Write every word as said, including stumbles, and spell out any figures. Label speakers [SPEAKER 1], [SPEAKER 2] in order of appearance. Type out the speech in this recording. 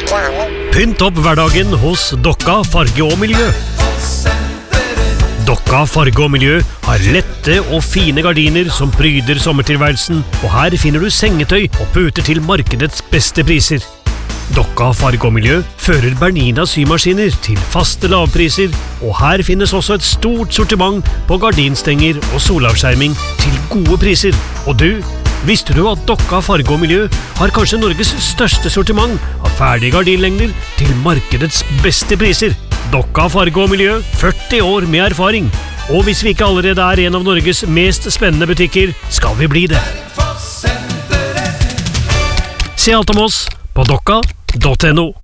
[SPEAKER 1] Pynt opp hverdagen hos Dokka Farge og Miljø. Dokka Farge og Miljø har lette og fine gardiner som pryder sommertilværelsen, og her finner du sengetøy og puter til markedets beste priser. Dokka Farge og Miljø fører Bernina symaskiner til faste lavpriser, og her finnes også et stort sortiment på gardinstenger og solavskjerming til gode priser. Og du, visste du at Dokka Farge og Miljø har kanskje Norges største sortiment av ferdige gardinlengder til markedets beste priser? Dokka Farge og Miljø, førti år med erfaring. Og hvis vi ikke allerede er en av Norges mest spennende butikker, skal vi bli det. Se alt om oss på dokka punktum no.